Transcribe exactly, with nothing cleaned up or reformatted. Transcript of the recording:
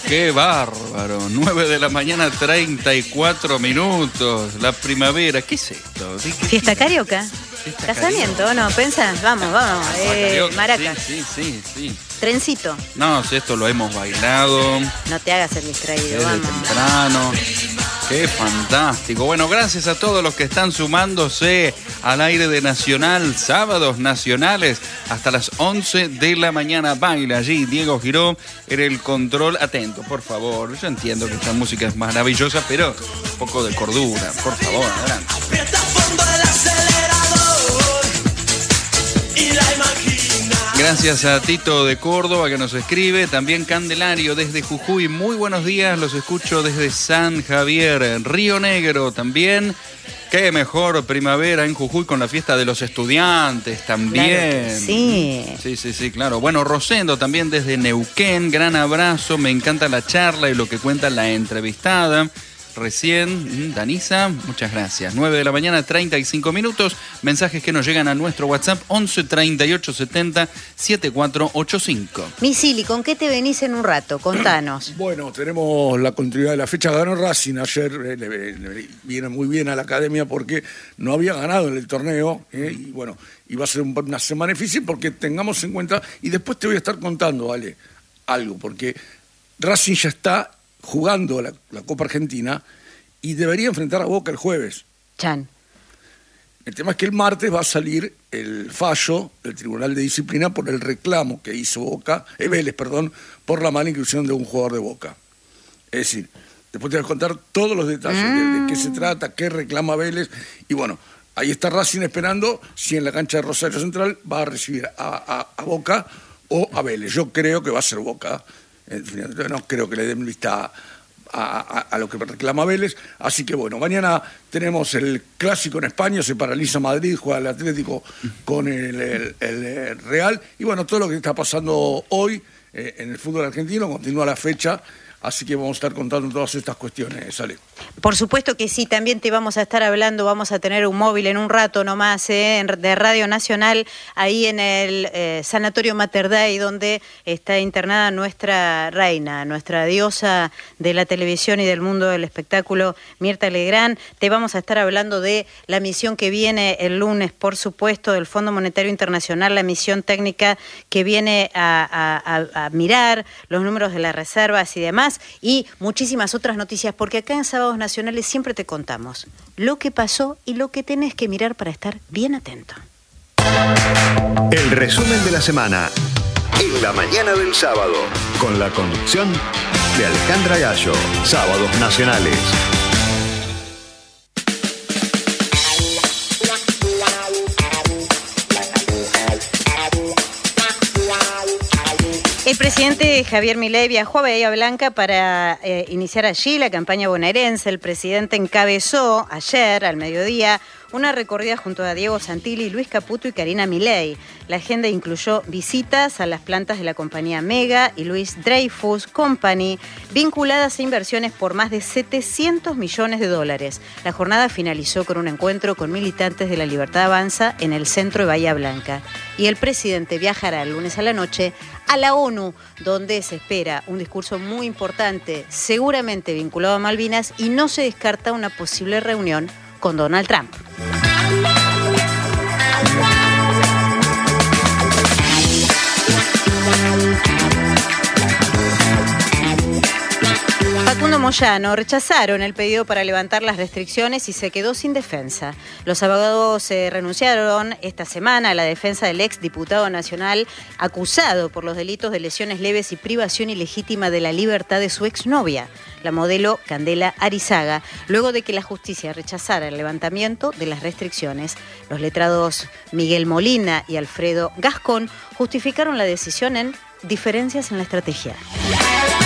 qué bárbaro. nueve de la mañana, treinta y cuatro minutos. La primavera, ¿qué es esto? ¿Qué, qué Fiesta carioca. Fiesta Casamiento, carioca. ¿no? ¿Pensás? Vamos, vamos. Ah, Eh, carioca, maraca. Sí, sí, sí, sí. Trencito. No, si esto lo hemos bailado No te hagas el distraído, desde vamos. temprano. Qué fantástico. Bueno, gracias a todos los que están sumándose al aire de Nacional, sábados nacionales, hasta las once de la mañana. Baila allí Diego Giró en el control. Atento, por favor. Yo entiendo que esta música es maravillosa, pero un poco de cordura, por favor, adelante. Aprieta fondo el acelerador y la imagina. Gracias a Tito de Córdoba que nos escribe, también Candelario desde Jujuy, muy buenos días, los escucho desde San Javier, Río Negro también, qué mejor primavera en Jujuy con la fiesta de los estudiantes también. Claro que sí. Sí, sí, sí, claro. Bueno, Rosendo también desde Neuquén, gran abrazo, me encanta la charla y lo que cuenta la entrevistada. Recién, Danisa, muchas gracias. nueve de la mañana, treinta y cinco minutos. Mensajes que nos llegan a nuestro WhatsApp once treinta y ocho setenta setenta y cuatro ochenta y cinco. Misili, ¿con qué te venís en un rato? Contanos. Bueno, tenemos la continuidad de la fecha. Ganó Racing ayer, eh, le, le viene muy bien a la academia porque no había ganado en el torneo. Eh, y bueno, iba a ser un, una semana difícil porque tengamos en cuenta, y después te voy a estar contando, Ale, algo, porque Racing ya está jugando la, la Copa Argentina y debería enfrentar a Boca el jueves. Chan. El tema es que el martes va a salir el fallo del Tribunal de Disciplina por el reclamo que hizo Boca, eh, Vélez, perdón, por la mala inclusión de un jugador de Boca. Es decir, después te voy a contar todos los detalles mm. de, de qué se trata, qué reclama Vélez, y bueno, ahí está Racing esperando si en la cancha de Rosario Central va a recibir a, a, a Boca o a Vélez. Yo creo que va a ser Boca. No creo que le den vista a, a, a lo que reclama Vélez, así que bueno, mañana tenemos el clásico en España, se paraliza Madrid, juega el Atlético con el, el, el Real, y bueno, todo lo que está pasando hoy eh, en el fútbol argentino, continúa la fecha, así que vamos a estar contando todas estas cuestiones, Ale. Por supuesto que sí, también te vamos a estar hablando, vamos a tener un móvil en un rato nomás eh, de Radio Nacional, ahí en el eh, Sanatorio Mater Dei, donde está internada nuestra reina, nuestra diosa de la televisión y del mundo del espectáculo, Mirta Legrand. Te vamos a estar hablando de la misión que viene el lunes, por supuesto, del Fondo Monetario Internacional, la misión técnica que viene a, a, a, a mirar los números de las reservas y demás, y muchísimas otras noticias, porque acá en Sábados Nacionales siempre te contamos lo que pasó y lo que tenés que mirar para estar bien atento. El resumen de la semana en la mañana del sábado, con la conducción de Alejandra Gallo. Sábados Nacionales. El presidente Javier Milei viajó a Bahía Blanca para eh, iniciar allí la campaña bonaerense. El presidente encabezó ayer, al mediodía, una recorrida junto a Diego Santilli, Luis Caputo y Karina Milei. La agenda incluyó visitas a las plantas de la compañía Mega y Louis Dreyfus Company, vinculadas a inversiones por más de setecientos millones de dólares. La jornada finalizó con un encuentro con militantes de La Libertad Avanza en el centro de Bahía Blanca. Y el presidente viajará el lunes a la noche a la ONU, donde se espera un discurso muy importante, seguramente vinculado a Malvinas, y no se descarta una posible reunión con Donald Trump. Facundo Moyano rechazaron el pedido para levantar las restricciones y se quedó sin defensa. Los abogados eh, renunciaron esta semana a la defensa del ex diputado nacional acusado por los delitos de lesiones leves y privación ilegítima de la libertad de su exnovia, la modelo Candela Arizaga, luego de que la justicia rechazara el levantamiento de las restricciones. Los letrados Miguel Molina y Alfredo Gascón justificaron la decisión en diferencias en la estrategia.